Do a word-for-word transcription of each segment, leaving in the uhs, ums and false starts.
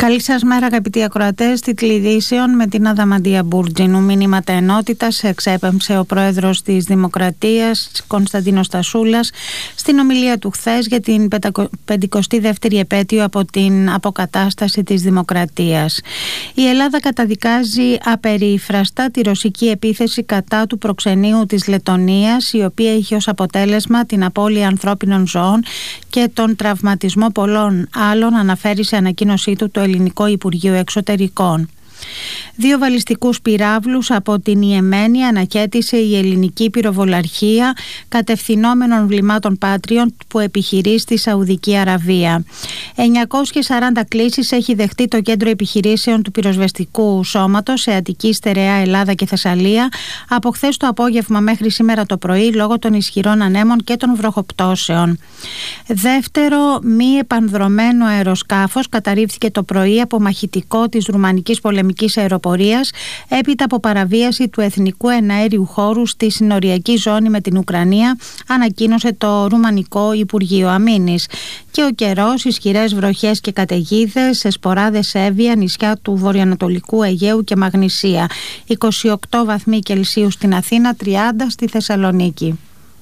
Καλή σας μέρα, αγαπητοί ακροατές. Τίτλοι ειδήσεων με την Αδαμαντία Μπούρτζινου. Μηνύματα ενότητας εξέπεμψε ο πρόεδρος της Δημοκρατίας, Κωνσταντίνος Στασούλας, στην ομιλία του χθες για την πεντηκοστή δεύτερη επέτειο από την αποκατάσταση της Δημοκρατίας. Η Ελλάδα καταδικάζει απερίφραστα τη ρωσική επίθεση κατά του προξενείου της Λεττονίας, η οποία είχε ως αποτέλεσμα την απώλεια ανθρώπινων ζώων και τον τραυματισμό πολλών άλλων, αναφέρει σε ανακοίνωσή του το Ελληνικό Υπουργείο Εξωτερικών. Δύο βαλιστικούς πυράβλους από την Ιεμένη ανακαίτησε η ελληνική πυροβολαρχία κατευθυνόμενων βλημάτων Πάτριων που επιχειρεί στη Σαουδική Αραβία. εννιακόσιες σαράντα κλήσεις έχει δεχτεί το κέντρο επιχειρήσεων του πυροσβεστικού σώματος σε Αττική, Στερεά, Ελλάδα και Θεσσαλία από χθες το απόγευμα μέχρι σήμερα το πρωί λόγω των ισχυρών ανέμων και των βροχοπτώσεων. Δεύτερο μη επανδρωμένο αεροσκάφος καταρρίφθηκε το πρωί από μαχητικό της Ρουμανικής πολεμικής αεροπορίας έπειτα από παραβίαση του εθνικού εναέριου χώρου στη συνοριακή ζώνη με την Ουκρανία, ανακοίνωσε το Ρουμανικό Υπουργείο Αμήνης. Και ο καιρός, ισχυρές βροχές και καταιγίδες σε σποράδες Εύβοια, νησιά του βορειοανατολικού Αιγαίου και Μαγνησία. είκοσι οκτώ βαθμοί Κελσίου στην Αθήνα, τριάντα στη Θεσσαλονίκη.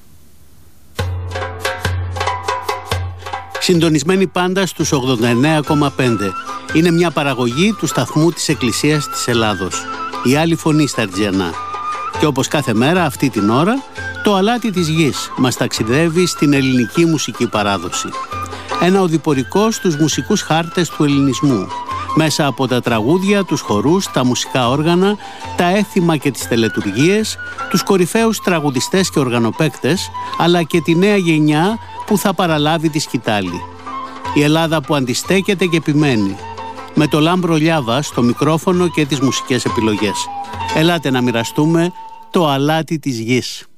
Συντονισμένοι πάντα στους ογδόντα εννέα κόμμα πέντε. Είναι μια παραγωγή του σταθμού της Εκκλησίας της Ελλάδος. Η άλλη φωνή στα Αρτζιανά. Και όπως κάθε μέρα αυτή την ώρα, το αλάτι της γης μας ταξιδεύει στην ελληνική μουσική παράδοση. Ένα οδηπορικό στους μουσικούς χάρτες του ελληνισμού. Μέσα από τα τραγούδια, τους χορούς, τα μουσικά όργανα, τα έθιμα και τις τελετουργίες, τους κορυφαίους τραγουδιστές και οργανοπαίκτες, αλλά και τη νέα γενιά που θα παραλάβει τη σκητάλη. Η Ελλάδα που αντιστέκεται και επιμένει. Με το Λάμπρο Λιάβα στο μικρόφωνο και τις μουσικές επιλογές. Ελάτε να μοιραστούμε το αλάτι της γης.